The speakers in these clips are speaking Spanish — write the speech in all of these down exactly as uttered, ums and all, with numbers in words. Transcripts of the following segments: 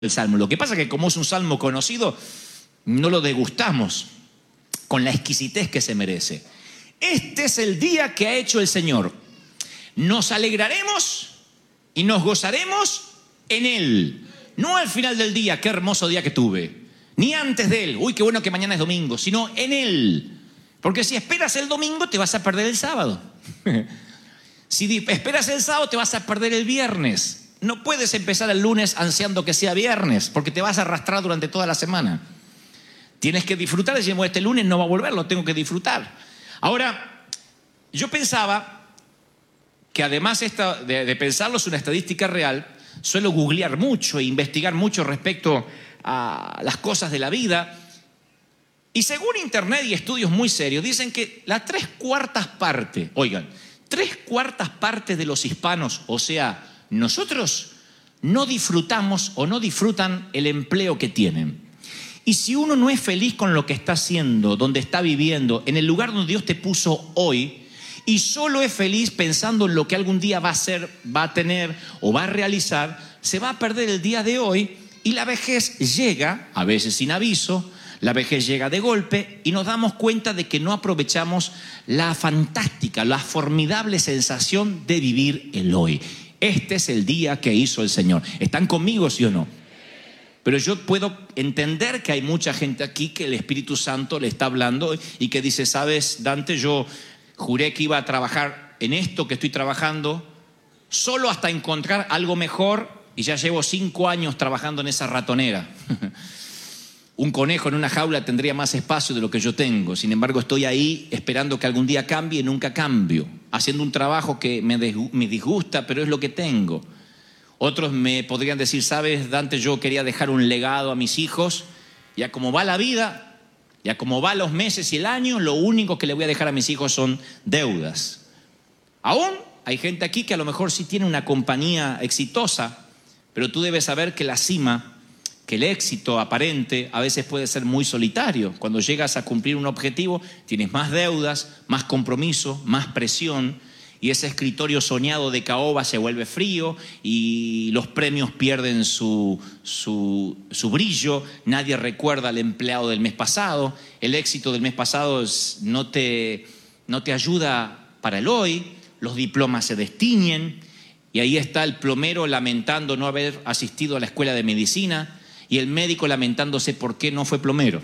el salmo. Lo que pasa es que como es un salmo conocido, no lo degustamos con la exquisitez que se merece. Este es el día que ha hecho el Señor. Nos alegraremos y nos gozaremos en Él. No al final del día, qué hermoso día que tuve, ni antes de Él, uy, qué bueno que mañana es domingo, sino en Él. Porque si esperas el domingo, te vas a perder el sábado. Si esperas el sábado, te vas a perder el viernes. No puedes empezar el lunes ansiando que sea viernes, porque te vas a arrastrar durante toda la semana. Tienes que disfrutar, y decimos, este lunes no va a volver, lo tengo que disfrutar. Ahora, yo pensaba que además esta, de, de pensarlo es una estadística real, suelo googlear mucho e investigar mucho respecto a las cosas de la vida. Y según internet y estudios muy serios, dicen que las tres cuartas partes, oigan, tres cuartas partes de los hispanos, o sea, nosotros, no disfrutamos o no disfrutan el empleo que tienen. Y si uno no es feliz con lo que está haciendo, donde está viviendo, en el lugar donde Dios te puso hoy, y solo es feliz pensando en lo que algún día va a ser, va a tener o va a realizar, se va a perder el día de hoy y la vejez llega, a veces sin aviso, la vejez llega de golpe y nos damos cuenta de que no aprovechamos la fantástica, la formidable sensación de vivir el hoy. Este es el día que hizo el Señor. ¿Están conmigo, sí o no? Pero yo puedo entender que hay mucha gente aquí que el Espíritu Santo le está hablando y que dice, ¿sabes, Dante? Yo juré que iba a trabajar en esto que estoy trabajando solo hasta encontrar algo mejor y ya llevo cinco años trabajando en esa ratonera. Un conejo en una jaula tendría más espacio de lo que yo tengo. Sin embargo, estoy ahí esperando que algún día cambie y nunca cambio. Haciendo un trabajo que me disgusta, pero es lo que tengo. Otros me podrían decir, ¿sabes, Dante? Yo quería dejar un legado a mis hijos. Ya como va la vida, ya como va los meses y el año, lo único que le voy a dejar a mis hijos son deudas. Aún hay gente aquí que a lo mejor sí tiene una compañía exitosa, pero tú debes saber que la cima, que el éxito aparente a veces puede ser muy solitario. Cuando llegas a cumplir un objetivo, tienes más deudas, más compromiso, más presión, y ese escritorio soñado de caoba se vuelve frío y los premios pierden su, su, su brillo. Nadie recuerda al empleado del mes pasado. El éxito del mes pasado no te, no te ayuda para el hoy. Los diplomas se destiñen y ahí está el plomero lamentando no haber asistido a la escuela de medicina. Y el médico lamentándose por qué no fue plomero.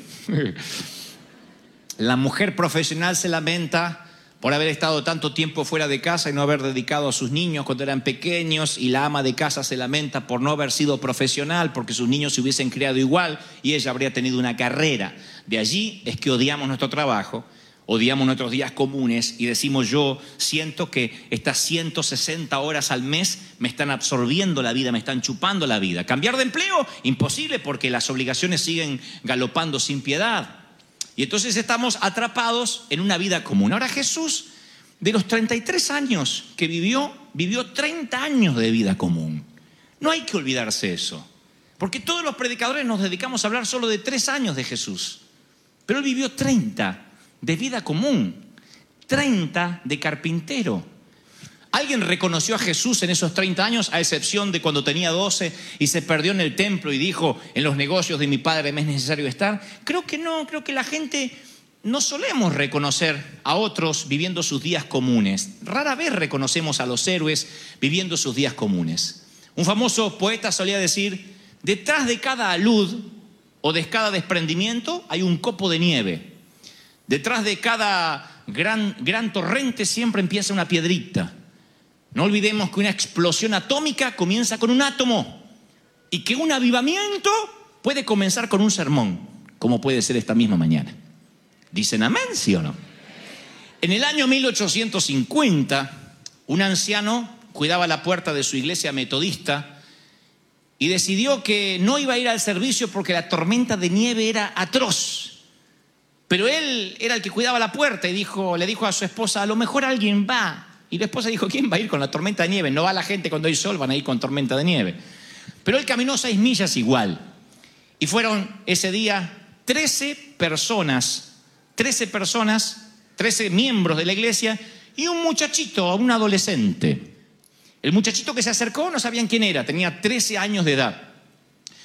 La mujer profesional se lamenta por haber estado tanto tiempo fuera de casa y no haber dedicado a sus niños cuando eran pequeños. Y la ama de casa se lamenta por no haber sido profesional, porque sus niños se hubiesen criado igual y ella habría tenido una carrera. De allí es que odiamos nuestro trabajo, odiamos nuestros días comunes y decimos, yo siento que estas ciento sesenta horas al mes me están absorbiendo la vida, me están chupando la vida. Cambiar de empleo, imposible, porque las obligaciones siguen galopando sin piedad. Y entonces estamos atrapados en una vida común. Ahora Jesús, de los treinta y tres años que vivió, vivió treinta años de vida común. No hay que olvidarse eso, porque todos los predicadores nos dedicamos a hablar solo de tres años de Jesús. Pero él vivió treinta de vida común, treinta de carpintero. ¿Alguien reconoció a Jesús en esos treinta años, a excepción de cuando tenía doce y se perdió en el templo y dijo, en los negocios de mi padre me es necesario estar? Creo que no, creo que la gente no solemos reconocer a otros viviendo sus días comunes. Rara vez reconocemos a los héroes viviendo sus días comunes. Un famoso poeta solía decir, detrás de cada alud o de cada desprendimiento hay un copo de nieve. Detrás de cada gran, gran torrente siempre empieza una piedrita. No olvidemos que una explosión atómica comienza con un átomo y que un avivamiento puede comenzar con un sermón, como puede ser esta misma mañana. ¿Dicen amén, sí o no? En el año mil ochocientos cincuenta, un anciano cuidaba la puerta de su iglesia metodista y decidió que no iba a ir al servicio porque la tormenta de nieve era atroz. Pero él era el que cuidaba la puerta y dijo, le dijo a su esposa, a lo mejor alguien va. Y la esposa dijo, ¿quién va a ir con la tormenta de nieve? No va la gente cuando hay sol, van a ir con tormenta de nieve. Pero él caminó seis millas igual. Y fueron ese día trece personas, trece personas, trece miembros de la iglesia y un muchachito, un adolescente. El muchachito que se acercó no sabían quién era, tenía trece años de edad.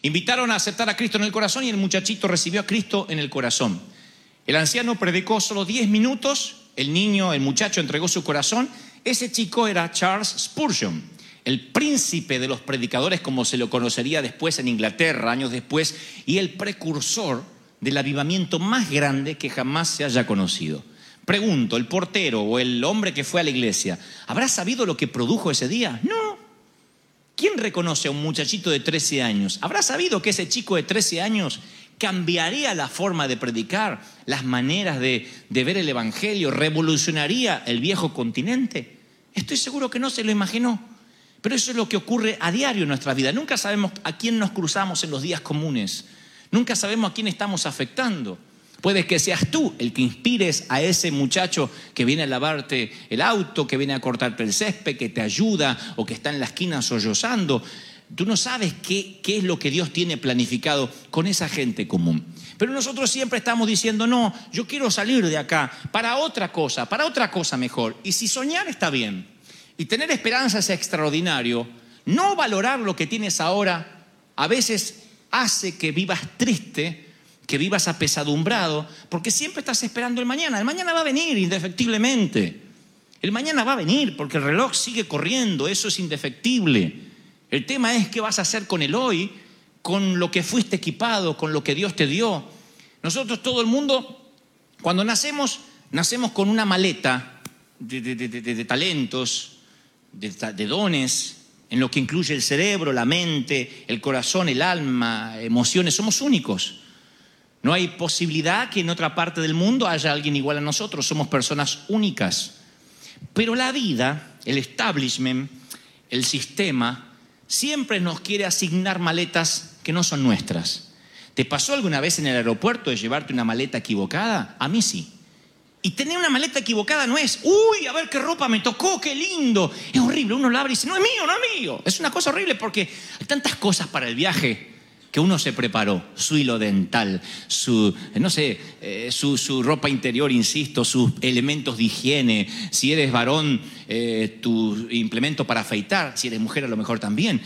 Invitaron a aceptar a Cristo en el corazón y el muchachito recibió a Cristo en el corazón. El anciano predicó solo diez minutos, el niño, el muchacho entregó su corazón. Ese chico era Charles Spurgeon, el príncipe de los predicadores, como se lo conocería después en Inglaterra, años después, y el precursor del avivamiento más grande que jamás se haya conocido. Pregunto, ¿el portero o el hombre que fue a la iglesia habrá sabido lo que produjo ese día? No. ¿Quién reconoce a un muchachito de trece años? ¿Habrá sabido que ese chico de trece años cambiaría la forma de predicar, las maneras de, de ver el evangelio, revolucionaría el viejo continente? Estoy seguro que no se lo imaginó. Pero eso es lo que ocurre a diario en nuestra vida. Nunca sabemos a quién nos cruzamos en los días comunes. Nunca sabemos a quién estamos afectando. Puede que seas tú el que inspires a ese muchacho que viene a lavarte el auto, que viene a cortarte el césped, que te ayuda o que está en la esquina sollozando. Tú no sabes qué, qué es lo que Dios tiene planificado con esa gente común. Pero nosotros siempre estamos diciendo, no, yo quiero salir de acá para otra cosa, para otra cosa mejor. Y si soñar está bien y tener esperanza es extraordinario, no valorar lo que tienes ahora a veces hace que vivas triste, que vivas apesadumbrado, porque siempre estás esperando el mañana. El mañana va a venir indefectiblemente. El mañana va a venir porque el reloj sigue corriendo, eso es indefectible. El tema es qué vas a hacer con el hoy, con lo que fuiste equipado, con lo que Dios te dio. Nosotros, todo el mundo, cuando nacemos, nacemos con una maleta de, de, de, de, de talentos, de, de dones, en lo que incluye el cerebro, la mente, el corazón, el alma, emociones. Somos únicos. No hay posibilidad que en otra parte del mundo haya alguien igual a nosotros. Somos personas únicas. Pero la vida, el establishment, el sistema, siempre nos quiere asignar maletas que no son nuestras. ¿Te pasó alguna vez en el aeropuerto de llevarte una maleta equivocada? A mí sí. Y tener una maleta equivocada no es, uy, a ver qué ropa me tocó, qué lindo. Es horrible, uno la abre y dice, no es mío, no es mío. Es una cosa horrible porque hay tantas cosas para el viaje que uno se preparó, su hilo dental, su, no sé, eh, su, su ropa interior, insisto, sus elementos de higiene, si eres varón, eh, tu implemento para afeitar, si eres mujer a lo mejor también.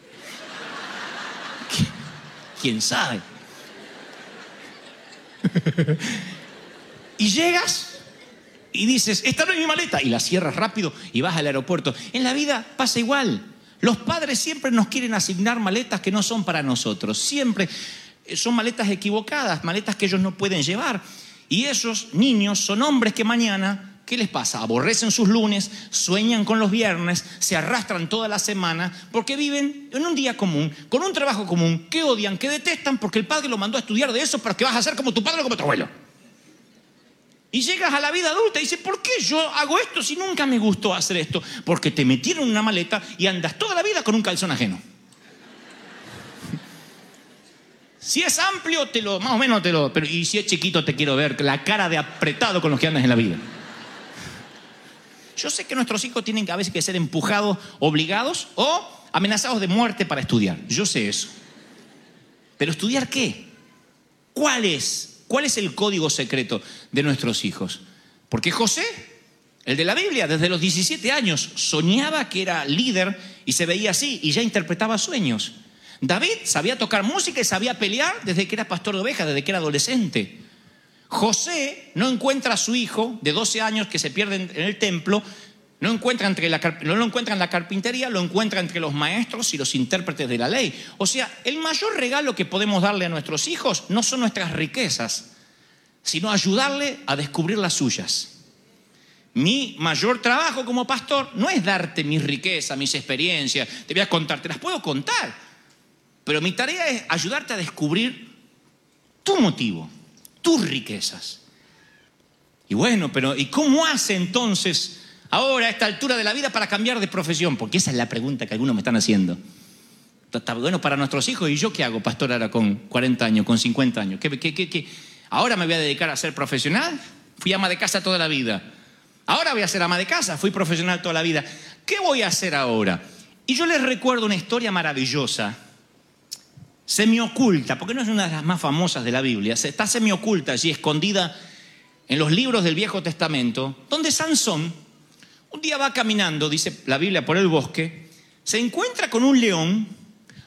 ¿Quién sabe? Y llegas y dices, esta no es mi maleta, y la cierras rápido y vas al aeropuerto. En la vida pasa igual. Los padres siempre nos quieren asignar maletas que no son para nosotros. Siempre son maletas equivocadas, maletas que ellos no pueden llevar. Y esos niños son hombres que mañana, ¿qué les pasa? Aborrecen sus lunes, sueñan con los viernes, se arrastran toda la semana porque viven en un día común, con un trabajo común, que odian, que detestan porque el padre lo mandó a estudiar de eso para que vas a ser como tu padre o como tu abuelo. Y llegas a la vida adulta y dices, ¿por qué yo hago esto si nunca me gustó hacer esto? Porque te metieron en una maleta y andas toda la vida con un calzón ajeno. Si es amplio, te lo, más o menos te lo... Pero, y si es chiquito, te quiero ver la cara de apretado con los que andas en la vida. Yo sé que nuestros hijos tienen que a veces que ser empujados, obligados o amenazados de muerte para estudiar. Yo sé eso. Pero ¿estudiar qué? ¿Cuál es? ¿Cuál es el código secreto de nuestros hijos? Porque José, el de la Biblia, desde los diecisiete años, soñaba que era líder y se veía así y ya interpretaba sueños. David sabía tocar música y sabía pelear desde que era pastor de ovejas, desde que era adolescente. José no encuentra a su hijo de doce años que se pierde en el templo, no, encuentra entre la, no lo encuentra en la carpintería, lo encuentra entre los maestros y los intérpretes de la ley. O sea, el mayor regalo que podemos darle a nuestros hijos no son nuestras riquezas, sino ayudarle a descubrir las suyas. Mi mayor trabajo como pastor no es darte mis riquezas, mis experiencias, te voy a contar, te las puedo contar, pero mi tarea es ayudarte a descubrir tu motivo, tus riquezas. Y bueno, pero ¿y cómo hace entonces ahora a esta altura de la vida para cambiar de profesión? Porque esa es la pregunta que algunos me están haciendo. Está bueno para nuestros hijos. ¿Y yo qué hago, pastor, ahora con cuarenta años, con cincuenta años? ¿Qué, qué, qué, qué? ¿Ahora me voy a dedicar a ser profesional? Fui ama de casa toda la vida. Ahora voy a ser ama de casa. Fui profesional toda la vida. ¿Qué voy a hacer ahora? Y yo les recuerdo una historia maravillosa, semioculta, porque no es una de las más famosas de la Biblia. Está semioculta allí, escondida en los libros del Viejo Testamento, donde Sansón un día va caminando, dice la Biblia, por el bosque, se encuentra con un león,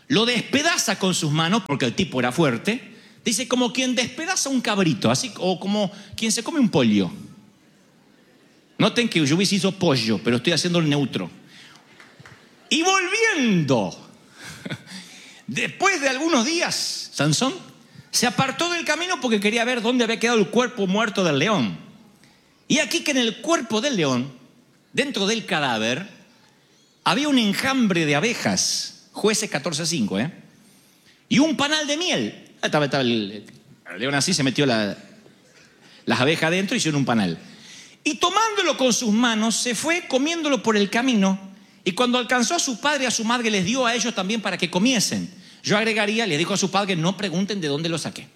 lo despedaza con sus manos, porque el tipo era fuerte. Dice, como quien despedaza un cabrito, así, o como quien se come un pollo. Noten que yo hubiese hizo pollo, pero estoy haciendo el neutro. Y volviendo, después de algunos días, Sansón se apartó del camino porque quería ver dónde había quedado el cuerpo muerto del león. Y aquí que en el cuerpo del león, dentro del cadáver, había un enjambre de abejas, Jueces catorce cinco, ¿eh? Y un panal de miel. Estaba, estaba el, el león así, se metió la, las abejas adentro y hicieron un panal. Y tomándolo con sus manos, se fue comiéndolo por el camino. Y cuando alcanzó a su padre y a su madre, les dio a ellos también para que comiesen. Yo agregaría, le dijo a su padre, no pregunten de dónde lo saqué.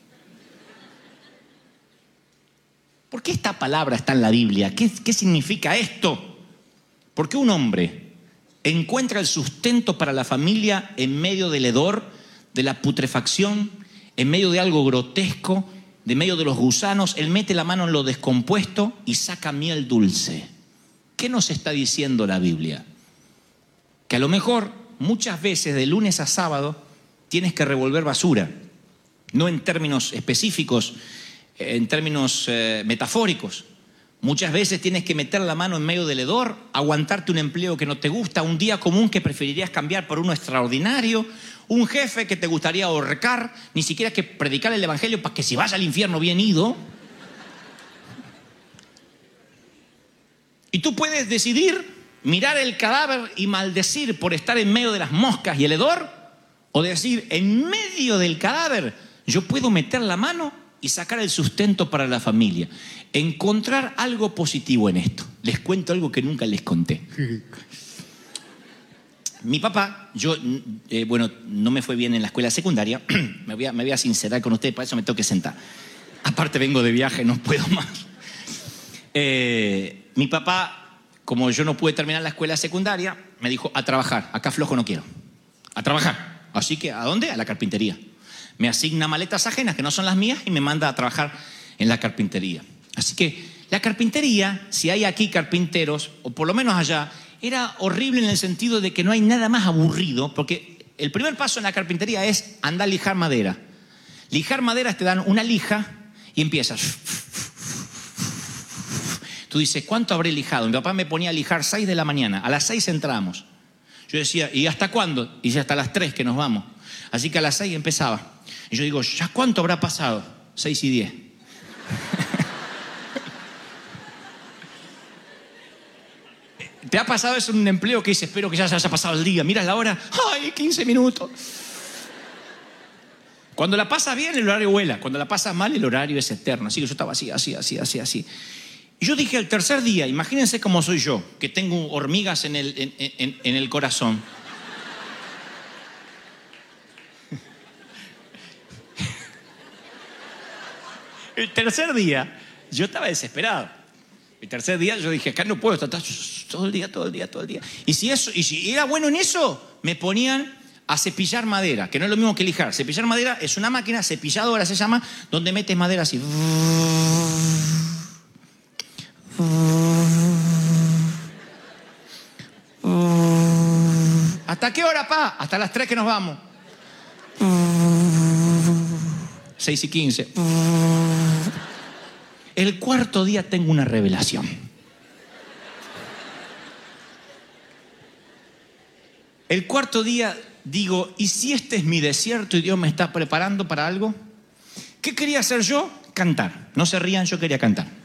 ¿Por qué esta palabra está en la Biblia? ¿Qué, qué significa esto? Porque un hombre encuentra el sustento para la familia en medio del hedor, de la putrefacción, en medio de algo grotesco, de medio de los gusanos. Él mete la mano en lo descompuesto y saca miel dulce. ¿Qué nos está diciendo la Biblia? Que a lo mejor muchas veces de lunes a sábado tienes que revolver basura, no en términos específicos, en términos eh, metafóricos. Muchas veces tienes que meter la mano en medio del hedor, aguantarte un empleo que no te gusta, un día común que preferirías cambiar por uno extraordinario, un jefe que te gustaría ahorcar, ni siquiera que predicar el evangelio para que si vas al infierno bien ido. Y tú puedes decidir mirar el cadáver y maldecir por estar en medio de las moscas y el hedor, o decir, en medio del cadáver yo puedo meter la mano y sacar el sustento para la familia. Encontrar algo positivo en esto. Les cuento algo que nunca les conté. Mi papá, yo, eh, bueno, no me fue bien en la escuela secundaria. me, voy a, me voy a sincerar con ustedes, para eso me tengo que sentar. Aparte vengo de viaje, no puedo más. Eh, mi papá, como yo no pude terminar la escuela secundaria, me dijo, a trabajar, acá flojo no quiero. A trabajar. Así que, ¿a dónde? A la carpintería. Me asigna maletas ajenas que no son las mías y me manda a trabajar en la carpintería. Así que la carpintería, si hay aquí carpinteros, o por lo menos allá, era horrible en el sentido de que no hay nada más aburrido, porque el primer paso en la carpintería es andar a lijar madera. Lijar madera, te dan una lija y empiezas. Tú dices, ¿cuánto habré lijado? Mi papá me ponía a lijar seis de la mañana, a las seis entramos. Yo decía, ¿y hasta cuándo? Y dice, hasta las tres que nos vamos. Así que a las seis empezaba. Y yo digo, ¿ya cuánto habrá pasado? seis y diez. ¿Te ha pasado eso en un empleo que dice, espero que ya se haya pasado el día? Miras la hora, ¡ay, quince minutos! Cuando la pasas bien, el horario vuela. Cuando la pasas mal, el horario es eterno. Así que yo estaba así, así, así, así, así. Y yo dije, el tercer día, imagínense cómo soy yo, que tengo hormigas en el, en, en, en el corazón. El tercer día, yo estaba desesperado. El tercer día yo dije, acá no puedo estar todo el día, todo el día, todo el día. Y si, eso, y si era bueno en eso, me ponían a cepillar madera, que no es lo mismo que lijar. Cepillar madera es una máquina, cepilladora se llama, donde metes madera así. ¿Hasta qué hora, pa? Hasta las tres que nos vamos. seis y quince. El cuarto día tengo una revelación. El cuarto día digo, ¿y si este es mi desierto y Dios me está preparando para algo? ¿Qué quería hacer yo? Cantar. No se rían, yo quería cantar.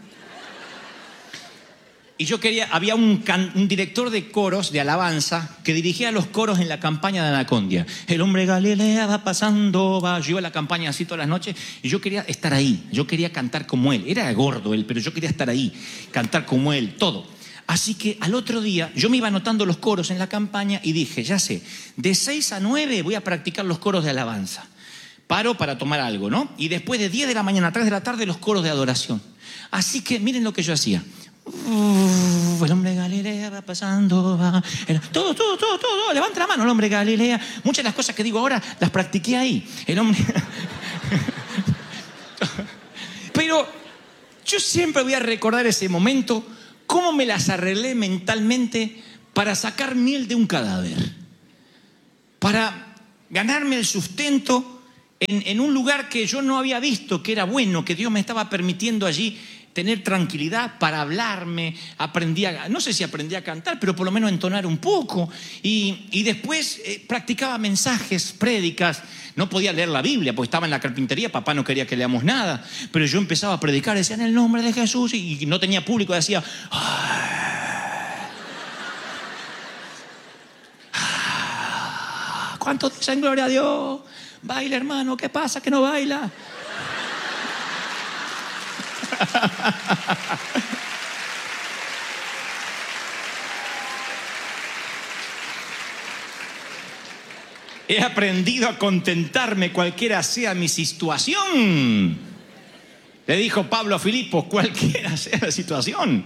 Y yo quería, había un, can, un director de coros, de alabanza, que dirigía los coros en la campaña de Anacondia. El hombre Galilea va pasando, va. Yo iba a la campaña así todas las noches y yo quería estar ahí. Yo quería cantar como él. Era gordo él, pero yo quería estar ahí, cantar como él, todo. Así que al otro día yo me iba anotando los coros en la campaña y dije, ya sé, de seis a nueve voy a practicar los coros de alabanza. Paro para tomar algo, ¿no? Y después de diez de la mañana a tres de la tarde los coros de adoración. Así que miren lo que yo hacía. Uh, el hombre Galilea va pasando, va. El, todo, todo, todo, todo. Levanta la mano, el hombre Galilea. Muchas de las cosas que digo ahora las practiqué ahí. El hombre. Pero yo siempre voy a recordar ese momento, cómo me las arreglé mentalmente para sacar miel de un cadáver. Para ganarme el sustento en, en un lugar que yo no había visto, que era bueno, que Dios me estaba permitiendo allí tener tranquilidad para hablarme. Aprendí a, no sé si aprendí a cantar, pero por lo menos a entonar un poco. Y, y después eh, practicaba mensajes, prédicas. No podía leer la Biblia porque estaba en la carpintería, papá no quería que leamos nada. Pero yo empezaba a predicar, decía en el nombre de Jesús, y, y no tenía público, decía... ¿Cuántos dicen gloria a Dios? Baila, hermano, ¿qué pasa que no baila? He aprendido a contentarme cualquiera sea mi situación. Le dijo Pablo a Filipos, cualquiera sea la situación.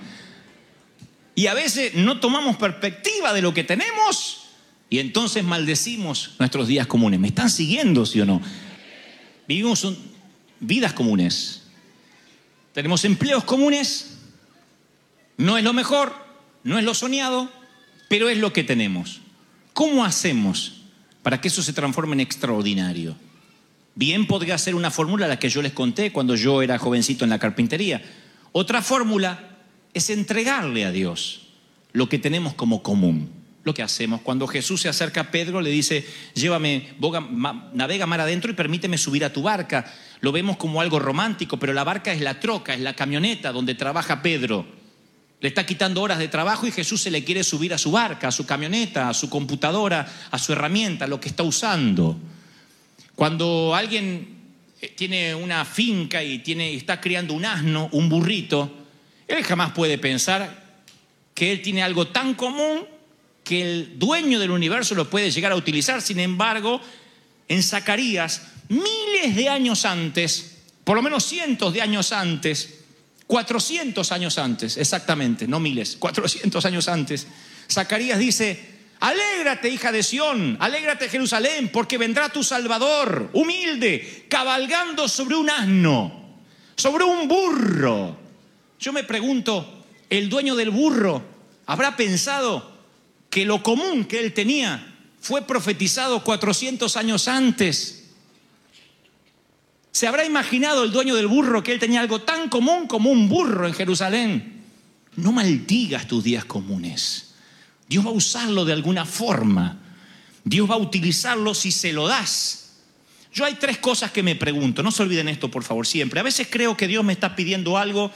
Y a veces no tomamos perspectiva de lo que tenemos y entonces maldecimos nuestros días comunes. ¿Me están siguiendo, sí o no? Vivimos un, vidas comunes. Tenemos empleos comunes. No es lo mejor, no es lo soñado, pero es lo que tenemos. ¿Cómo hacemos para que eso se transforme en extraordinario? Bien podría ser una fórmula la que yo les conté cuando yo era jovencito en la carpintería. Otra fórmula es entregarle a Dios lo que tenemos como común. Lo que hacemos cuando Jesús se acerca a Pedro, le dice, llévame, boga, ma, navega mar adentro y permíteme subir a tu barca. Lo vemos como algo romántico, pero la barca es la troca, es la camioneta donde trabaja Pedro. Le está quitando horas de trabajo y Jesús se le quiere subir a su barca, a su camioneta, a su computadora, a su herramienta, a lo que está usando. Cuando alguien tiene una finca y tiene, está criando un asno, un burrito, él jamás puede pensar que él tiene algo tan común que el dueño del universo lo puede llegar a utilizar. Sin embargo, en Zacarías, miles de años antes, por lo menos cientos de años antes, cuatrocientos años antes, exactamente, no miles, cuatrocientos años antes, Zacarías dice, alégrate, hija de Sión, alégrate, Jerusalén, porque vendrá tu Salvador, humilde, cabalgando sobre un asno, sobre un burro. Yo me pregunto, ¿el dueño del burro habrá pensado que lo común que él tenía fue profetizado cuatrocientos años antes? ¿Se habrá imaginado el dueño del burro que él tenía algo tan común como un burro en Jerusalén? No maldigas tus días comunes. Dios va a usarlo de alguna forma. Dios va a utilizarlo si se lo das. Yo hay tres cosas que me pregunto. No se olviden esto, por favor, siempre. A veces creo que Dios me está pidiendo algo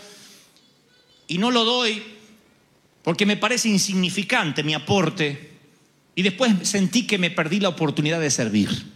y no lo doy porque me parece insignificante mi aporte, y después sentí que me perdí la oportunidad de servir.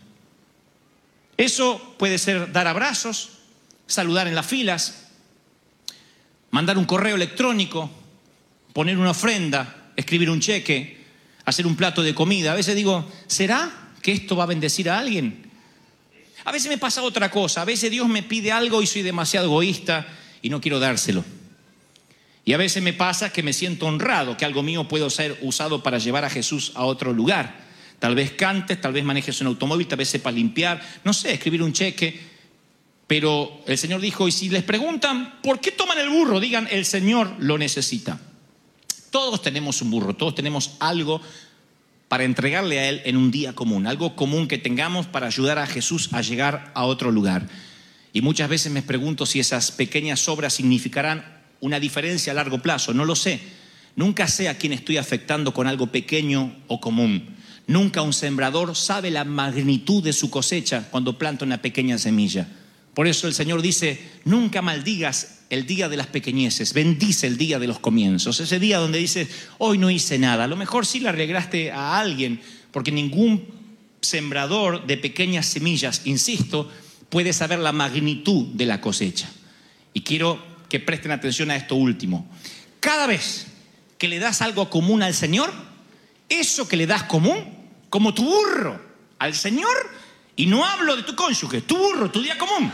Eso puede ser dar abrazos, saludar en las filas, mandar un correo electrónico, poner una ofrenda, escribir un cheque, hacer un plato de comida. A veces digo, ¿será que esto va a bendecir a alguien? A veces me pasa otra cosa. A veces Dios me pide algo y soy demasiado egoísta y no quiero dárselo. Y a veces me pasa que me siento honrado, que algo mío puede ser usado para llevar a Jesús a otro lugar. Tal vez cantes, tal vez manejes un automóvil, tal vez sepas limpiar, no sé, escribir un cheque. Pero el Señor dijo, y si les preguntan, ¿por qué toman el burro? Digan, el Señor lo necesita. Todos tenemos un burro, todos tenemos algo para entregarle a Él en un día común, algo común que tengamos para ayudar a Jesús a llegar a otro lugar. Y muchas veces me pregunto si esas pequeñas obras significarán una diferencia a largo plazo. No lo sé. Nunca sé a quién estoy afectando con algo pequeño o común. Nunca un sembrador sabe la magnitud de su cosecha cuando planta una pequeña semilla. Por eso el Señor dice, nunca maldigas el día de las pequeñeces, bendice el día de los comienzos. Ese día donde dices, hoy no hice nada. A lo mejor sí le arreglaste a alguien, porque ningún sembrador de pequeñas semillas, insisto, puede saber la magnitud de la cosecha. Y quiero que presten atención a esto último. Cada vez que le das algo común al Señor, eso que le das común, como tu burro al Señor, y no hablo de tu cónyuge, tu burro, tu día común,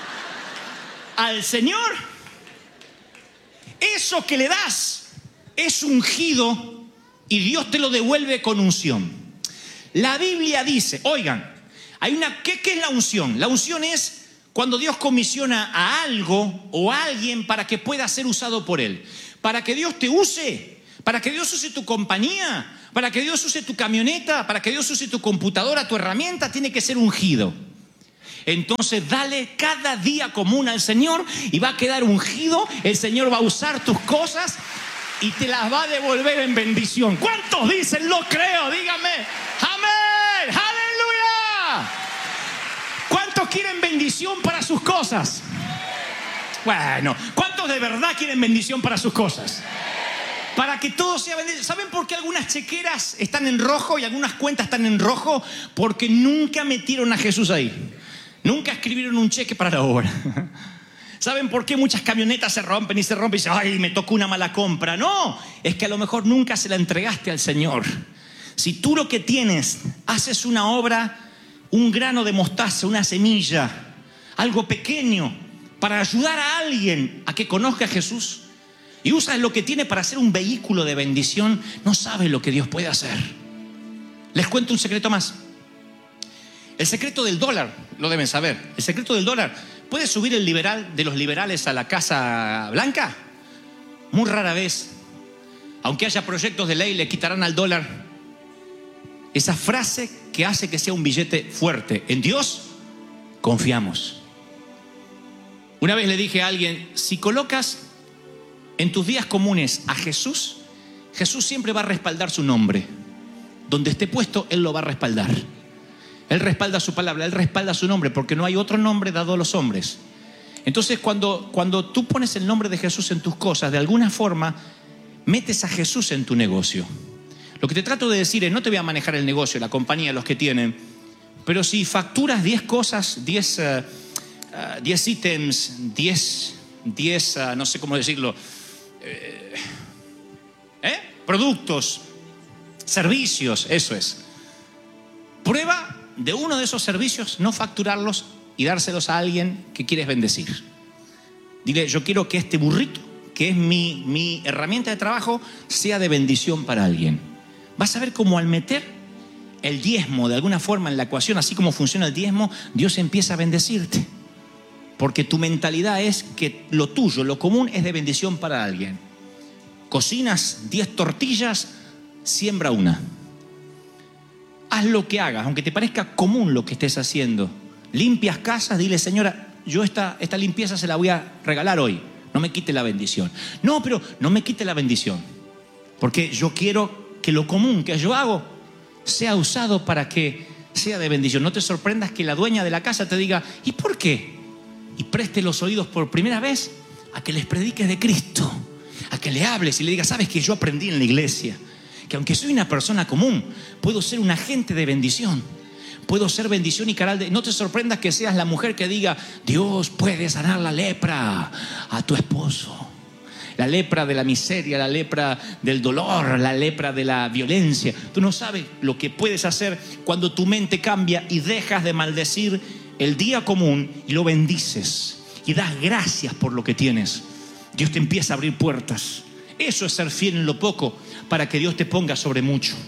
al Señor, eso que le das es ungido y Dios te lo devuelve con unción. La Biblia dice, oigan, hay una, ¿qué, qué es la unción? La unción es cuando Dios comisiona a algo o a alguien para que pueda ser usado por Él. Para que Dios te use, para que Dios use tu compañía, para que Dios use tu camioneta, para que Dios use tu computadora, tu herramienta, tiene que ser ungido. Entonces dale cada día común al Señor y va a quedar ungido. El Señor va a usar tus cosas y te las va a devolver en bendición. ¿Cuántos dicen lo creo? Díganme. Amén. Aleluya. ¿Cuántos quieren bendición para sus cosas? Bueno, ¿cuántos de verdad quieren bendición para sus cosas? Para que todo sea bendito. ¿Saben por qué algunas chequeras están en rojo y algunas cuentas están en rojo? Porque nunca metieron a Jesús ahí. Nunca escribieron un cheque para la obra. ¿Saben por qué muchas camionetas se rompen y se rompen y dicen, ay, me tocó una mala compra? No, es que a lo mejor nunca se la entregaste al Señor. Si tú lo que tienes, haces una obra, un grano de mostaza, una semilla, algo pequeño, para ayudar a alguien a que conozca a Jesús, y usas lo que tiene para ser un vehículo de bendición, no sabes lo que Dios puede hacer. Les cuento un secreto más. El secreto del dólar, lo deben saber. El secreto del dólar. ¿Puede subir el liberal de los liberales a la Casa Blanca? Muy rara vez. Aunque haya proyectos de ley, le quitarán al dólar esa frase que hace que sea un billete fuerte. En Dios confiamos. Una vez le dije a alguien, si colocas en tus días comunes a Jesús, Jesús siempre va a respaldar su nombre. Donde esté puesto, Él lo va a respaldar. Él respalda su palabra, Él respalda su nombre, porque no hay otro nombre dado a los hombres. Entonces, cuando, cuando tú pones el nombre de Jesús en tus cosas, de alguna forma, metes a Jesús en tu negocio. Lo que te trato de decir es, no te voy a manejar el negocio, la compañía, los que tienen, pero si facturas diez cosas, diez, uh, uh, diez ítems, diez, diez uh, no sé cómo decirlo, eh, ¿eh? productos, servicios, eso es. Prueba de uno de esos servicios, no facturarlos y dárselos a alguien que quieres bendecir. Dile, yo quiero que este burrito, que es mi, mi herramienta de trabajo, sea de bendición para alguien. Vas a ver cómo al meter el diezmo de alguna forma en la ecuación, así como funciona el diezmo, Dios empieza a bendecirte. Porque tu mentalidad es que lo tuyo, lo común, es de bendición para alguien. Cocinas diez tortillas, siembra una. Haz lo que hagas, aunque te parezca común lo que estés haciendo. Limpias casas, dile, señora, yo esta, esta limpieza se la voy a regalar hoy. No me quite la bendición. No, pero no me quite la bendición. Porque yo quiero que lo común que yo hago sea usado para que sea de bendición. No te sorprendas que la dueña de la casa te diga, ¿y por qué? Y preste los oídos por primera vez a que les prediques de Cristo. A que le hables y le digas, ¿sabes que yo aprendí en la iglesia? Que aunque soy una persona común, puedo ser un agente de bendición. Puedo ser bendición y canal de... No te sorprendas que seas la mujer que diga, Dios puede sanar la lepra a tu esposo. La lepra de la miseria, la lepra del dolor, la lepra de la violencia. Tú no sabes lo que puedes hacer cuando tu mente cambia y dejas de maldecir el día común y lo bendices. Y das gracias por lo que tienes. Dios te empieza a abrir puertas. Eso es ser fiel en lo poco para que Dios te ponga sobre mucho.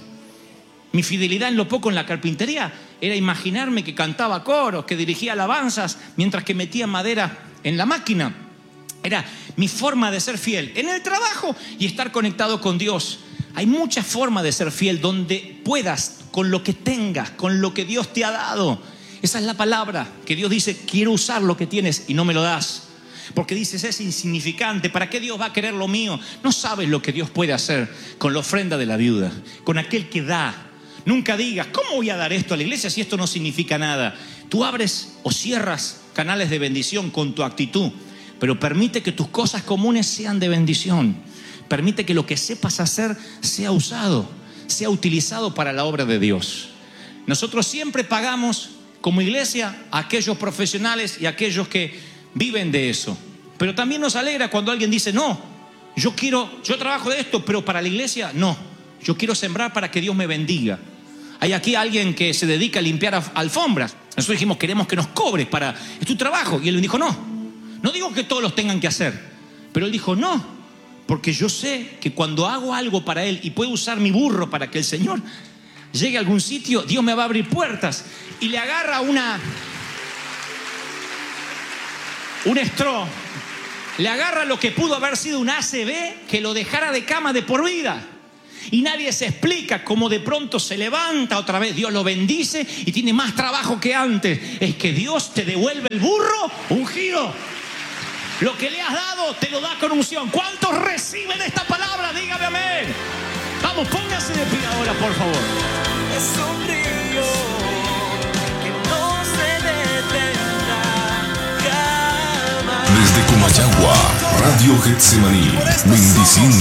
Mi fidelidad en lo poco en la carpintería era imaginarme que cantaba coros, que dirigía alabanzas mientras que metía madera en la máquina. Era mi forma de ser fiel en el trabajo y estar conectado con Dios. Hay muchas formas de ser fiel donde puedas, con lo que tengas, con lo que Dios te ha dado. Esa es la palabra que Dios dice, quiero usar lo que tienes y no me lo das. Porque dices, es insignificante, ¿para qué Dios va a querer lo mío? No sabes lo que Dios puede hacer con la ofrenda de la viuda, con aquel que da. Nunca digas, ¿cómo voy a dar esto a la iglesia si esto no significa nada? Tú abres o cierras canales de bendición con tu actitud, pero permite que tus cosas comunes sean de bendición. Permite que lo que sepas hacer sea usado, sea utilizado para la obra de Dios. Nosotros siempre pagamos como iglesia a aquellos profesionales y a aquellos que viven de eso. Pero también nos alegra cuando alguien dice, no, yo quiero, yo trabajo de esto, pero para la iglesia, no. Yo quiero sembrar para que Dios me bendiga. Hay aquí alguien que se dedica a limpiar alfombras. Nosotros dijimos, queremos que nos cobres para, es tu trabajo. Y él dijo, no. No digo que todos los tengan que hacer. Pero él dijo, no. Porque yo sé que cuando hago algo para él y puedo usar mi burro para que el Señor llegue a algún sitio, Dios me va a abrir puertas. Y le agarra una... un straw le agarra lo que pudo haber sido un A C V que lo dejara de cama de por vida. Y nadie se explica cómo de pronto se levanta otra vez, Dios lo bendice y tiene más trabajo que antes. Es que Dios te devuelve el burro ungido. Lo que le has dado te lo da con unción. ¿Cuántos reciben esta palabra? Dígame amén. Vamos, póngase de pie ahora, por favor. Es un río que no se detendrá jamás. Desde Comayagua, Radio Getsemaní, bendiciendo